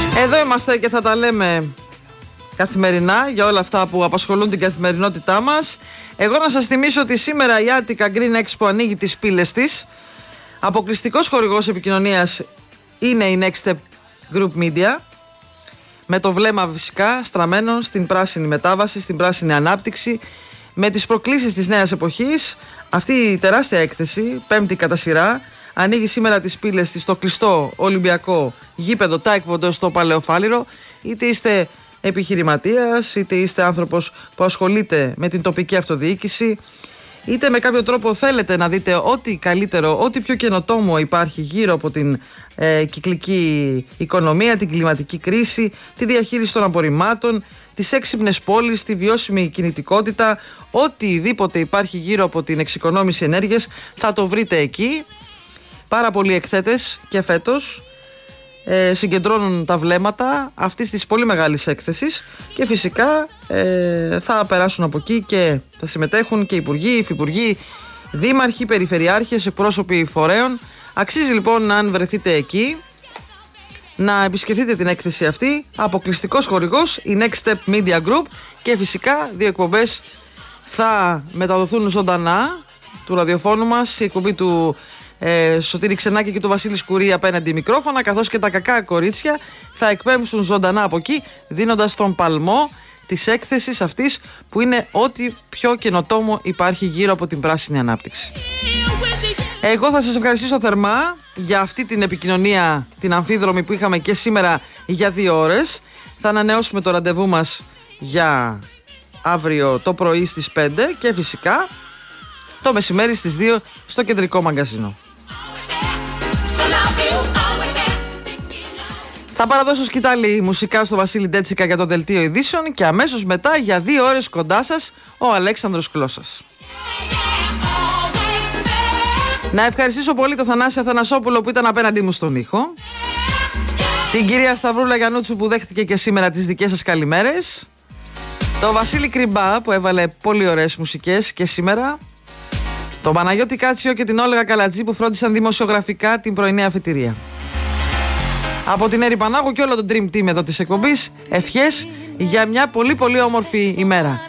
Εδώ είμαστε και θα τα λέμε καθημερινά για όλα αυτά που απασχολούν την καθημερινότητά μας. Εγώ να σας θυμίσω ότι σήμερα η Attica Green Expo ανοίγει τις πύλες της. Αποκλειστικός χορηγός επικοινωνίας είναι η Next Step Group Media, με το βλέμμα φυσικά στραμμένο στην πράσινη μετάβαση, στην πράσινη ανάπτυξη, με τις προκλήσεις της νέας εποχής. Αυτή η τεράστια έκθεση, πέμπτη κατά σειρά, ανοίγει σήμερα τις πύλες της στο κλειστό Ολυμπιακό γήπεδο Τάικβοντο στο Παλαιοφάλιρο. Είτε είστε επιχειρηματίας, είτε είστε άνθρωπος που ασχολείται με την τοπική αυτοδιοίκηση, είτε με κάποιο τρόπο θέλετε να δείτε ό,τι καλύτερο, ό,τι πιο καινοτόμο υπάρχει γύρω από την κυκλική οικονομία, την κλιματική κρίση, τη διαχείριση των απορριμμάτων, τις έξυπνες πόλεις, τη βιώσιμη κινητικότητα, οτιδήποτε υπάρχει γύρω από την εξοικονόμηση ενέργειας θα το βρείτε εκεί. Πάρα πολλοί εκθέτες και φέτος συγκεντρώνουν τα βλέμματα αυτής της πολύ μεγάλης έκθεσης και φυσικά θα περάσουν από εκεί και θα συμμετέχουν και υπουργοί, υφυπουργοί, δήμαρχοι, περιφερειάρχες, εκπρόσωποι φορέων. Αξίζει λοιπόν, αν βρεθείτε εκεί, να επισκεφτείτε την έκθεση αυτή. Αποκλειστικός χορηγός η Next Step Media Group, και φυσικά 2 εκπομπές θα μεταδοθούν ζωντανά του ραδιοφώνου μας, η εκπομπή του Σωτήρη Ξενάκη και του Βασίλη Σκουρή απέναντι μικρόφωνα, καθώς και τα κακά κορίτσια θα εκπέμψουν ζωντανά από εκεί, δίνοντας τον παλμό της έκθεσης αυτής που είναι ό,τι πιο καινοτόμο υπάρχει γύρω από την πράσινη ανάπτυξη. Εγώ θα σας ευχαριστήσω θερμά για αυτή την επικοινωνία, την αμφίδρομη που είχαμε και σήμερα για 2 ώρες. Θα ανανεώσουμε το ραντεβού μας για αύριο το πρωί στις 5 και φυσικά το μεσημέρι στις 2 στο κεντρικό μαγκαζίνο. Θα παραδώσω σκητάλη μουσικά στο Βασίλη Ντέτσικα για το δελτίο ειδήσεων και αμέσως μετά για 2 ώρες κοντά σας ο Αλέξανδρος Κλώσας. Να ευχαριστήσω πολύ τον Θανάση Αθανασόπουλο που ήταν απέναντί μου στον ήχο, την κυρία Σταυρούλα Γιαννούτσου που δέχτηκε και σήμερα τις δικές σας καλημέρες, τον Βασίλη Κρυμπά που έβαλε πολύ ωραίες μουσικές και σήμερα, τον Παναγιώτη Κάτσιο και την Όλγα Καλατζή που φρόντισαν δημοσιογραφικά την πρωινή αφετηρία. Από την Έρη Πανάγου και όλο το Dream Team εδώ της εκπομπής, ευχές για μια πολύ πολύ όμορφη ημέρα.